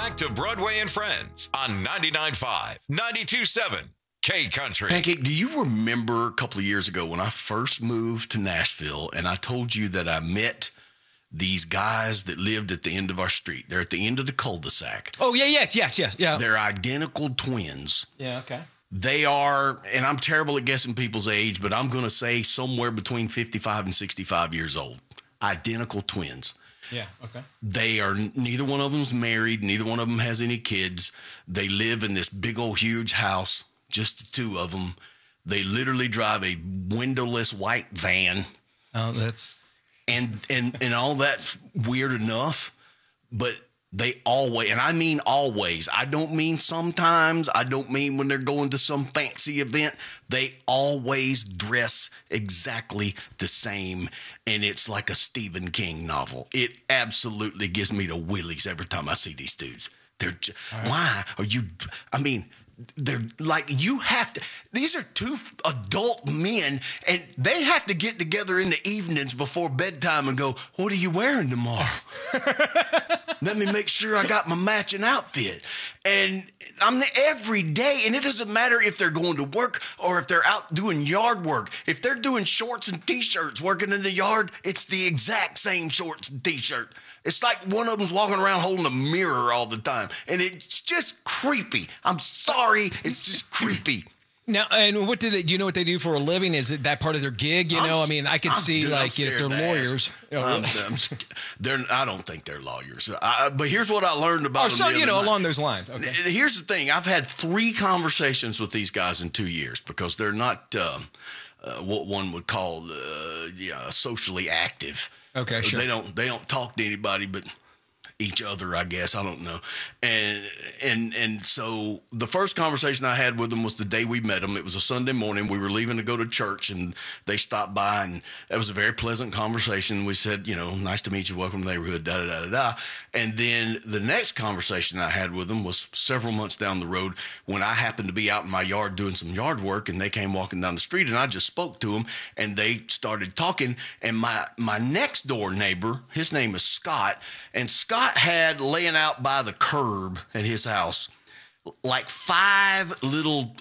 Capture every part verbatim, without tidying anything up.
back to Broadway and Friends on ninety-nine point five, ninety-two point seven K Country. Pancake, do you remember a couple of years ago when I first moved to Nashville and I told you that I met these guys that lived at the end of our street? They're at the end of the cul-de-sac. Oh, yeah, yes, yes, yes, yeah. They're identical twins. Yeah, okay. They are, and I'm terrible at guessing people's age, but I'm going to say somewhere between fifty-five and sixty-five years old. Identical twins. Yeah, okay. They are, neither one of them's married. Neither one of them has any kids. They live in this big old huge house, just the two of them. They literally drive a windowless white van. Oh, that's... And, and, and all that's weird enough, but they always, and I mean always, I don't mean sometimes, I don't mean when they're going to some fancy event, they always dress exactly the same, and it's like a Stephen King novel. It absolutely gives me the willies every time I see these dudes. They're, just, right. Why are you, I mean, they're like, you have to, these are two adult men, and they have to get together in the evenings before bedtime and go, what are you wearing tomorrow? Let me make sure I got my matching outfit. And I'm every day, and it doesn't matter if they're going to work or if they're out doing yard work. If they're doing shorts and T-shirts working in the yard, it's the exact same shorts and T-shirt. It's like one of them's walking around holding a mirror all the time, and it's just creepy. I'm sorry, it's just creepy. Now, and what do they, do you know what they do for a living? Is it that part of their gig? You I'm, know, I mean, I could I'm, see dude, like if they're lawyers. I'm, I'm, they're, I don't think they're lawyers. I, but here's what I learned about oh, them. So, the you know, night. along those lines. Okay. Here's the thing. I've had three conversations with these guys in two years because they're not um, uh, what one would call uh, yeah, socially active. Okay, sure. They don't, they don't talk to anybody but each other, I guess. I don't know. And and and so the first conversation I had with them was the day we met them. It was a Sunday morning. We were leaving to go to church, and they stopped by, and that was a very pleasant conversation. We said, you know, nice to meet you, welcome to the neighborhood, da da da da da. And then the next conversation I had with them was several months down the road when I happened to be out in my yard doing some yard work, and they came walking down the street, and I just spoke to them, and they started talking. And my my next door neighbor, his name is Scott, and Scott had laying out by the curb at his house like five little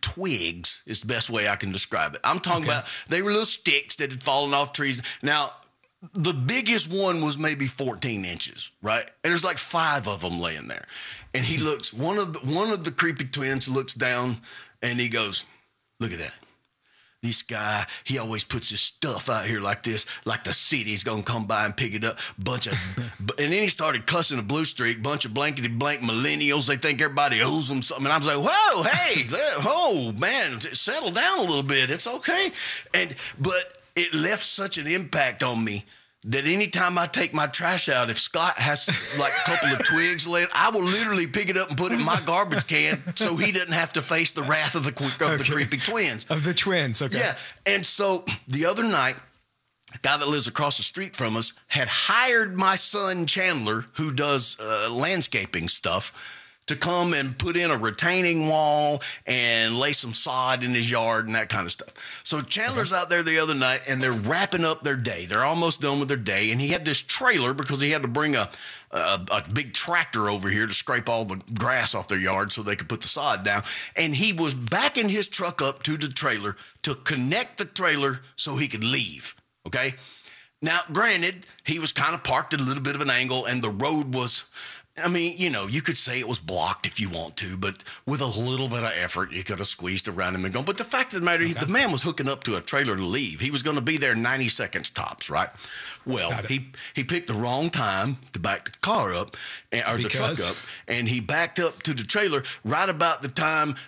twigs is the best way I can describe it. I'm talking okay. about they were little sticks that had fallen off trees. Now, the biggest one was maybe fourteen inches, right? And there's like five of them laying there. And he looks, one of the, one of the creepy twins looks down and he goes, look at that. This guy, he always puts his stuff out here like this, like the city's going to come by and pick it up. Bunch of, and then he started cussing a blue streak, bunch of blankety blank millennials. They think everybody owes them something. And I was like, whoa, hey, oh, man, settle down a little bit. It's okay. And, but it left such an impact on me that anytime I take my trash out, if Scott has like a couple of twigs laying, I will literally pick it up and put it in my garbage can so he doesn't have to face the wrath of the, of the okay. creepy twins. Of the twins, okay. Yeah, and so the other night, a guy that lives across the street from us had hired my son Chandler, who does uh, landscaping stuff, to come and put in a retaining wall and lay some sod in his yard and that kind of stuff. So Chandler's out there the other night, and they're wrapping up their day. They're almost done with their day, and he had this trailer because he had to bring a, a, a big tractor over here to scrape all the grass off their yard so they could put the sod down. And he was backing his truck up to the trailer to connect the trailer so he could leave, okay? Now, granted, he was kind of parked at a little bit of an angle, and the road was... I mean, you know, you could say it was blocked if you want to, but with a little bit of effort, you could have squeezed around him and gone. But the fact of the matter, okay. the man was hooking up to a trailer to leave. He was going to be there ninety seconds tops, right? Well, he he picked the wrong time to back the car up, or because? the truck up, and he backed up to the trailer right about the time